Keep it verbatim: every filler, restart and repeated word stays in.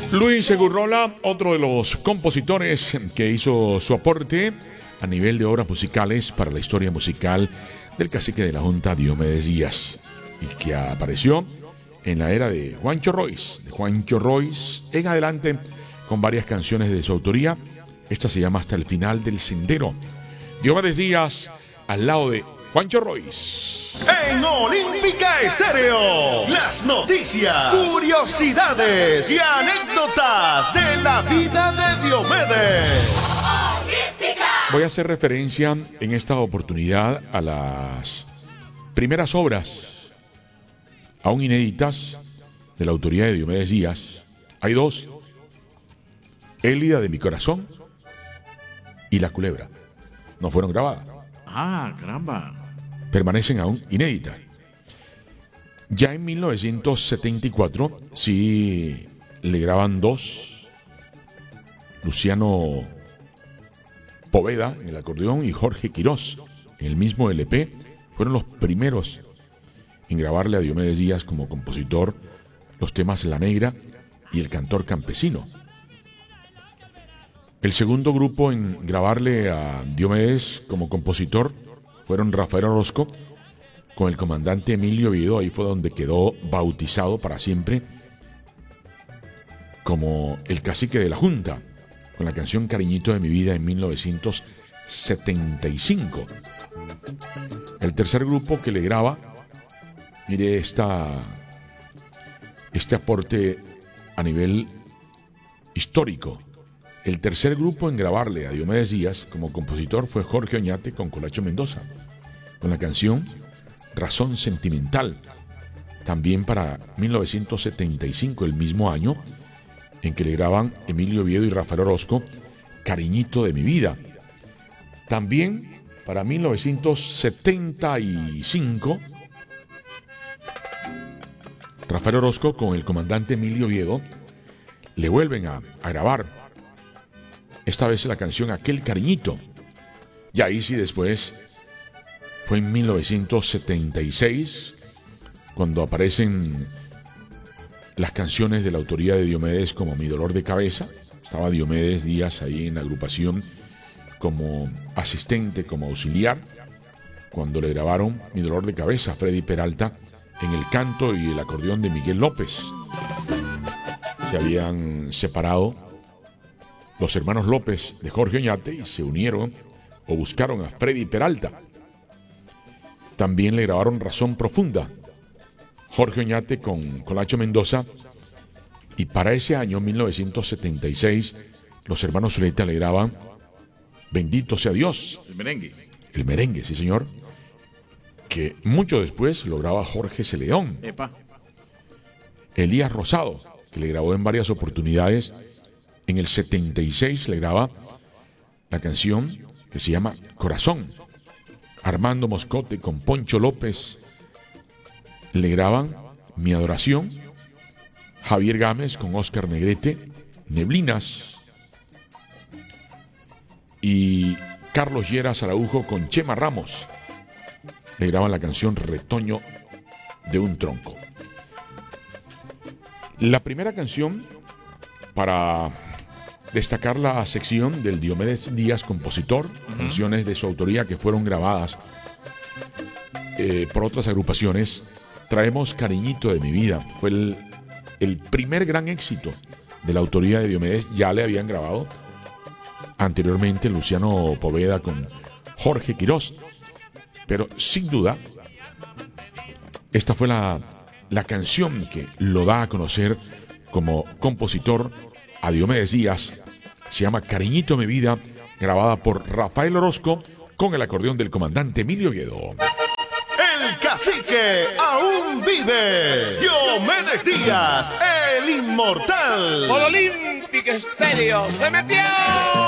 Luis Segurrola, otro de los compositores que hizo su aporte a nivel de obras musicales para la historia musical del cacique de la Junta, Diomedes Díaz, y que apareció en la era de Juancho Royce, de Juancho Royce en adelante, con varias canciones de su autoría. Esta se llama Hasta el final del sendero. Diomedes Díaz al lado de Juancho Royce. En Olímpica Estéreo, las noticias, curiosidades y anécdotas de la vida de Diomedes. Voy a hacer referencia en esta oportunidad a las primeras obras, aún inéditas, de la autoría de Diomedes Díaz. Hay dos: Élida de mi corazón y La Culebra. No fueron grabadas. Ah, caramba. Permanecen aún inéditas. Ya en mil novecientos setenta y cuatro sí le graban dos: Luciano Poveda en el acordeón y Jorge Quirós en el mismo L P. Fueron los primeros en grabarle a Diomedes Díaz como compositor los temas La Negra y El Cantor Campesino. El segundo grupo en grabarle a Diomedes como compositor fueron Rafael Orozco con el comandante Emilio Oviedo. Ahí fue donde quedó bautizado para siempre como el cacique de la Junta, con la canción Cariñito de mi vida en mil novecientos setenta y cinco. El tercer grupo que le graba, mire esta, este aporte a nivel histórico. El tercer grupo en grabarle a Diomedes Díaz como compositor fue Jorge Oñate con Colacho Mendoza, con la canción Razón Sentimental, también para mil novecientos setenta y cinco, el mismo año en que le graban Emilio Oviedo y Rafael Orozco Cariñito de mi vida. También para mil novecientos setenta y cinco, Rafael Orozco con el comandante Emilio Oviedo le vuelven a, a grabar, esta vez la canción Aquel Cariñito. Y ahí sí después fue en mil novecientos setenta y seis cuando aparecen las canciones de la autoría de Diomedes como Mi Dolor de Cabeza. Estaba Diomedes Díaz ahí en la agrupación como asistente, como auxiliar, cuando le grabaron Mi Dolor de Cabeza a Freddy Peralta en el canto y el acordeón de Miguel López. Se habían separado los hermanos López de Jorge Oñate y se unieron o buscaron a Freddy Peralta. También le grabaron Razón Profunda, Jorge Oñate con Colacho Mendoza. Y para ese año, mil novecientos setenta y seis, los hermanos Zuleta le graban Bendito sea Dios. El merengue. El merengue, sí señor. Que mucho después lo graba Jorge Celeón. Epa. Elías Rosado, que le grabó en varias oportunidades. En el setenta y seis le graba la canción que se llama Corazón. Armando Moscote con Poncho López le graban Mi Adoración. Javier Gámez con Óscar Negrete, Neblinas. Y Carlos Lleras Araujo con Chema Ramos le graban la canción Retoño de un Tronco. La primera canción para destacar la sección del Diomedes Díaz compositor, uh-huh. Canciones de su autoría que fueron grabadas eh, por otras agrupaciones. Traemos Cariñito de mi vida. Fue el, el primer gran éxito de la autoría de Diomedes. Ya le habían grabado anteriormente Luciano Poveda con Jorge Quirós, pero sin duda esta fue la, la canción que lo da a conocer como compositor a Diomedes Díaz. Se llama Cariñito de mi vida, grabada por Rafael Orozco con el acordeón del comandante Emilio Oviedo. El cacique aún vive. Diomedes Díaz, el inmortal. Por Olímpica Estéreo se metió.